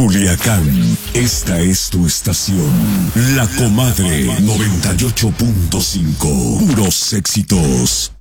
Culiacán, esta es tu estación. La Comadre 98.5. Puros éxitos.